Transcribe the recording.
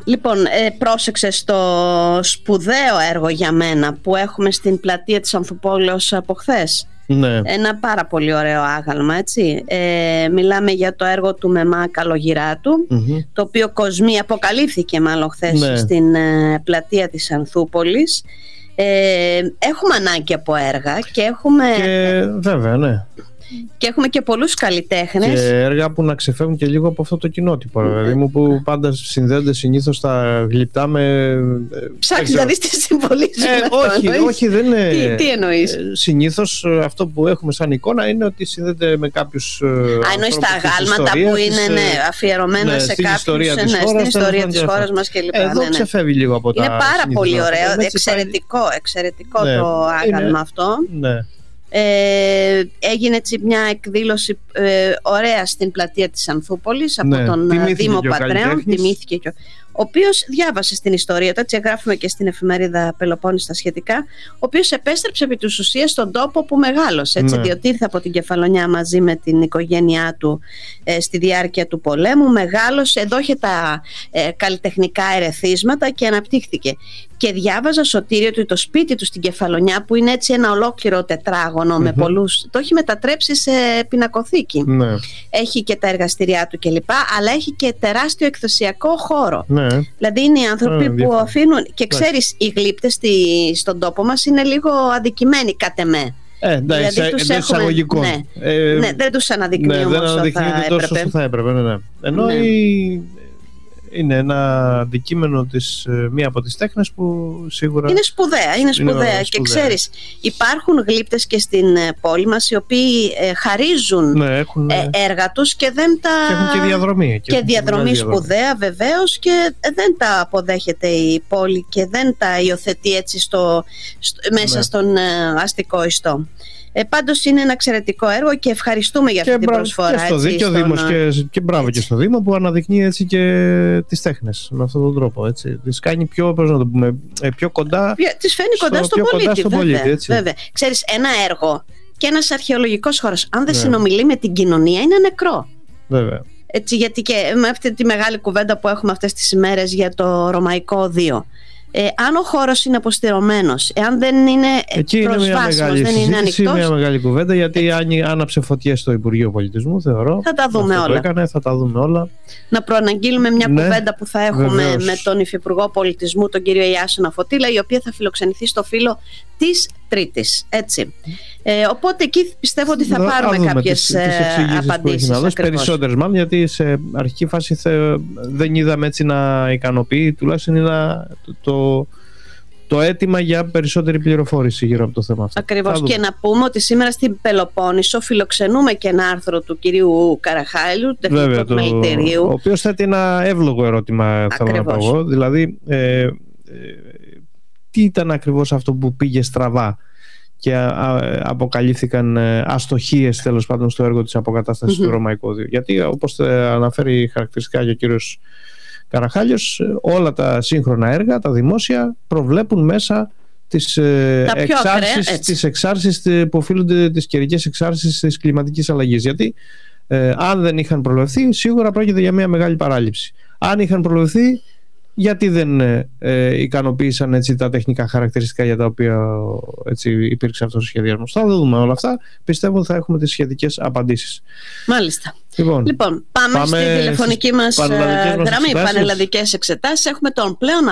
Λοιπόν, πρόσεξε στο σπουδαίο έργο για μένα που έχουμε στην πλατεία της Ανθουπόλεως από χθες. Ναι. Ένα πάρα πολύ ωραίο άγαλμα, έτσι. Μιλάμε για το έργο του Μεμά Καλογυράτου, το οποίο κοσμεί, αποκαλύφθηκε μάλλον χθες, ναι, στην πλατεία της Ανθούπολης. Έχουμε ανάγκη από έργα και έχουμε... βέβαια, ναι. Και έχουμε και πολλούς καλλιτέχνες. Και έργα που να ξεφεύγουν και λίγο από αυτό το κοινότυπο, δηλαδή μου, που πάντα συνδέονται συνήθως τα γλυπτά με... Ψάχνεις να δεις τι συμβολίζει όχι, δεν είναι... Τι εννοείς? Συνήθως αυτό που έχουμε σαν εικόνα είναι ότι συνδέεται με κάποιους... εννοείς τα αγάλματα που είναι αφιερωμένα σε κάποιους... Στην ιστορία της χώρας μας κλπ. Εδώ ξεφεύγει λίγο από τα... Είναι πάρα πολύ ωραίο, εξαιρετικό το άγαλμα αυτό. Ναι. Έγινε έτσι μια εκδήλωση ωραία στην πλατεία της Ανθούπολης από τον Δήμο Πατρέων. Τιμήθηκε και ο οποίος διάβασε στην ιστορία του, έτσι γράφουμε και στην εφημερίδα Πελοπόννησης τα σχετικά, ο οποίος επέστρεψε επί της ουσίας στον τόπο που μεγάλωσε, έτσι, διότι ήρθε από την Κεφαλονιά μαζί με την οικογένειά του στη διάρκεια του πολέμου, μεγάλωσε, εδώ είχε τα καλλιτεχνικά ερεθίσματα και αναπτύχθηκε. Και διάβαζα, Σωτήριο, ότι το σπίτι του στην Κεφαλονιά, που είναι έτσι ένα ολόκληρο τετράγωνο με πολλούς, το έχει μετατρέψει σε πινακοθήκη. Έχει και τα εργαστηριά του κλπ, αλλά έχει και τεράστιο εκθεσιακό χώρο. Δηλαδή είναι οι άνθρωποι που αφήνουν, και ξέρεις, οι γλύπτες στον τόπο μας είναι λίγο αδικημένοι κατ' εμέ. Δηλαδή εντός εισαγωγικών. Ναι, δεν τους αναδεικνύουμε όσο θα έπρεπε. Ναι. Ενώ είναι ένα αντικείμενο της, μία από τις τέχνες που σίγουρα είναι σπουδαία. Και ξέρεις, υπάρχουν γλύπτες και στην πόλη μας οι οποίοι χαρίζουν έργα τους και δεν τα... Και έχουν και διαδρομή. Σπουδαία βεβαίως, και δεν τα αποδέχεται η πόλη και δεν τα υιοθετεί έτσι μέσα στον αστικό ιστό. Πάντως είναι ένα εξαιρετικό έργο και ευχαριστούμε για αυτή την προσφορά. Και στο Δήμο, και μπράβο και στο Δήμο που αναδεικνύει έτσι και τις τέχνες με αυτόν τον τρόπο. Έτσι. Τις κάνει πιο, πώς να το πούμε, πιο κοντά. Τις φαίνει κοντά στον πολίτη. Βέβαια. Ξέρεις, ένα έργο και ένας αρχαιολογικός χώρος, αν δεν συνομιλεί με την κοινωνία, είναι νεκρό. Βέβαια. Έτσι, γιατί και με αυτή τη μεγάλη κουβέντα που έχουμε αυτές τις ημέρες για το Ρωμαϊκό Οδείο. Αν ο χώρος είναι αποστηρωμένος, εάν δεν είναι προσβάσιμος, δεν είναι ανοιχτός. Είναι μια μεγάλη κουβέντα, γιατί άναψε φωτιές στο Υπουργείο Πολιτισμού, θεωρώ. Θα τα δούμε όλα. Θα τα δούμε όλα. Να προαναγγείλουμε μια κουβέντα που θα έχουμε με τον Υφυπουργό Πολιτισμού, τον κύριο Ιάσονα Φωτήλα, η οποία θα φιλοξενηθεί στο Φύλλο της Τρίτης. Έτσι. Οπότε εκεί πιστεύω ότι θα πάρουμε κάποιες απαντήσεις. Περισσότερες μάλλον, γιατί σε αρχική φάση δεν είδαμε έτσι να ικανοποιεί, τουλάχιστον είδα το αίτημα για περισσότερη πληροφόρηση γύρω από το θέμα αυτό. Ακριβώς. Και να πούμε ότι σήμερα στην Πελοπόννησο φιλοξενούμε και ένα άρθρο του κυρίου Καραχάλιου, τεχνικού επιμελητηρίου. Ο οποίος θέτει ένα εύλογο ερώτημα, θέλω να πω εγώ. Δηλαδή, τι ήταν ακριβώς αυτό που πήγε στραβά και αποκαλύφθηκαν αστοχίες, τέλος πάντων, στο έργο της αποκατάστασης του Ρωμαϊκού Οδείου. Γιατί, όπως αναφέρει χαρακτηριστικά και ο κύριος Καραχάλιος, όλα τα σύγχρονα έργα, τα δημόσια, προβλέπουν μέσα τις εξάρσεις που οφείλονται, τις καιρικές εξάρσεις της κλιματικής αλλαγής. Γιατί αν δεν είχαν προβλεφθεί, σίγουρα πρόκειται για μια μεγάλη παράληψη. Αν είχαν προβλεφθεί, γιατί δεν ικανοποίησαν έτσι τα τεχνικά χαρακτηριστικά για τα οποία έτσι υπήρξε αυτός ο σχεδιασμός. Θα δούμε όλα αυτά. Πιστεύω ότι θα έχουμε τις σχετικές απαντήσεις. Μάλιστα. Λοιπόν, πάμε στη τηλεφωνική μας γραμμή. Πανελλαδικές εξετάσεις. Έχουμε τον πλέον